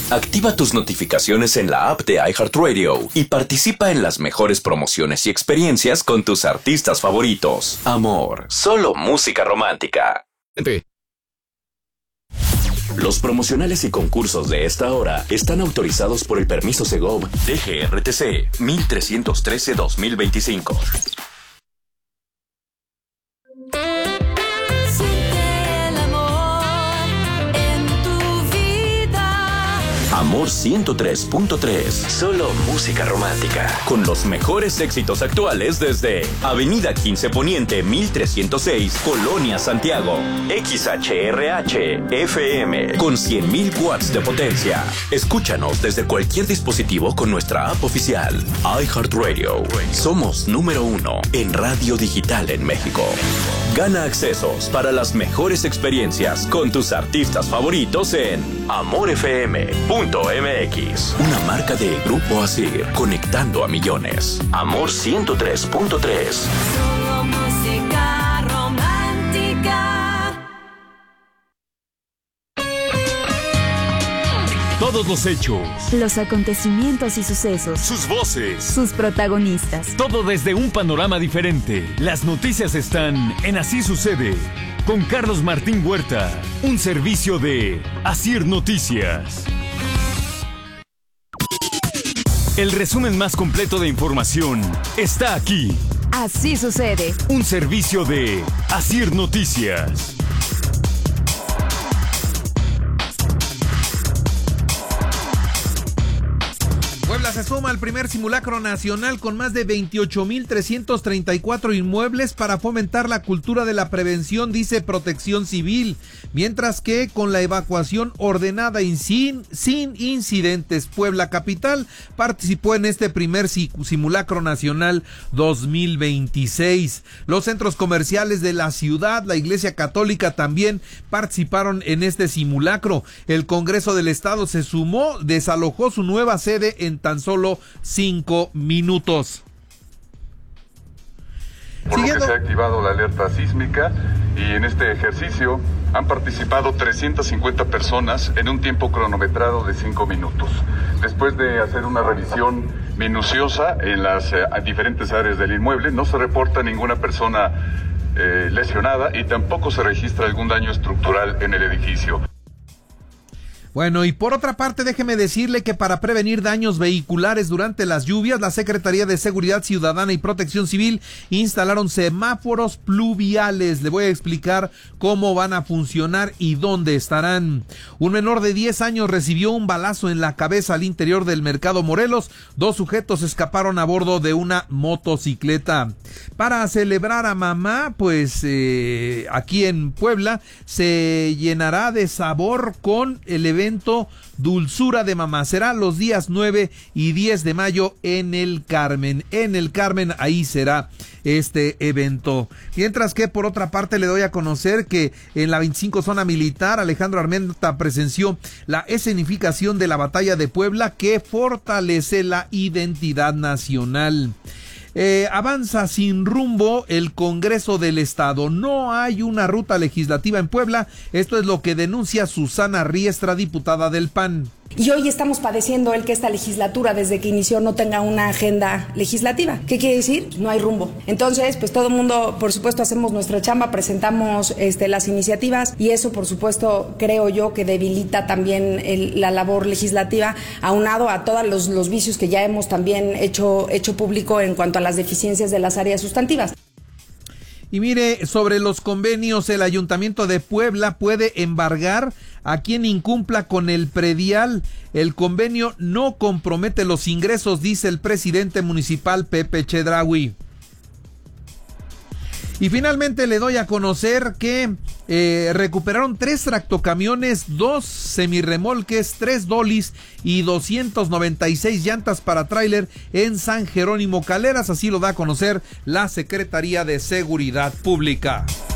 Activa tus notificaciones en la app de iHeartRadio y participa en las mejores promociones y experiencias con tus artistas favoritos. Amor, solo música romántica. Los promocionales y concursos de esta hora están autorizados por el permiso Segov DGRTC 1313-2025. Amor 103.3, solo música romántica, con los mejores éxitos actuales desde Avenida 15 Poniente 1306, Colonia Santiago. XHRH FM con 100.000 watts de potencia. Escúchanos desde cualquier dispositivo con nuestra app oficial iHeartRadio. Somos número 1 en radio digital en México. Gana accesos para las mejores experiencias con tus artistas favoritos en amorfm.mx. Una marca de Grupo Asir, conectando a millones. Amor 103.3. Solo música romántica. Todos los hechos, los acontecimientos y sucesos, sus voces, sus protagonistas. Todo desde un panorama diferente. Las noticias están en Así Sucede, con Carlos Martín Huerta. Un servicio de Asir Noticias. El resumen más completo de información está aquí. Así Sucede. Un servicio de Asir Noticias. Puebla se suma al primer simulacro nacional con más de 28,334 inmuebles para fomentar la cultura de la prevención, dice Protección Civil, mientras que con la evacuación ordenada y sin incidentes, Puebla Capital participó en este primer simulacro nacional 2026. Los centros comerciales de la ciudad, la Iglesia Católica también participaron en este simulacro. El Congreso del Estado se sumó, desalojó su nueva sede en tan solo 5 minutos. Por lo que se ha activado la alerta sísmica y en este ejercicio han participado 350 personas en un tiempo cronometrado de 5 minutos. Después de hacer una revisión minuciosa en las diferentes áreas del inmueble, no se reporta ninguna persona lesionada y tampoco se registra algún daño estructural en el edificio. Bueno, y por otra parte, déjeme decirle que para prevenir daños vehiculares durante las lluvias, la Secretaría de Seguridad Ciudadana y Protección Civil instalaron semáforos pluviales. Le voy a explicar cómo van a funcionar y dónde estarán. Un menor de 10 años recibió un balazo en la cabeza al interior del Mercado Morelos. 2 sujetos escaparon a bordo de una motocicleta. Para celebrar a mamá, pues aquí en Puebla se llenará de sabor con el evento Dulzura de Mamá. Será los días 9 y 10 de mayo en el Carmen. En el Carmen, ahí será este evento. Mientras que por otra parte le doy a conocer que en la 25 zona militar, Alejandro Armenta presenció la escenificación de la batalla de Puebla que fortalece la identidad nacional. Avanza sin rumbo el Congreso del Estado. No hay una ruta legislativa en Puebla. Esto es lo que denuncia Susana Riestra, diputada del PAN. Y hoy estamos padeciendo el que esta legislatura, desde que inició, no tenga una agenda legislativa. ¿Qué quiere decir? No hay rumbo. Entonces, pues todo el mundo, por supuesto, hacemos nuestra chamba, presentamos las iniciativas y eso, por supuesto, creo yo que debilita también la labor legislativa, aunado a todos los vicios que ya hemos también hecho público en cuanto a las deficiencias de las áreas sustantivas. Y mire, sobre los convenios, el Ayuntamiento de Puebla puede embargar a quien incumpla con el predial. El convenio no compromete los ingresos, dice el presidente municipal Pepe Chedraui. Y finalmente le doy a conocer que recuperaron 3 tractocamiones, 2 semirremolques, 3 dolis y 296 llantas para tráiler en San Jerónimo Caleras. Así lo da a conocer la Secretaría de Seguridad Pública.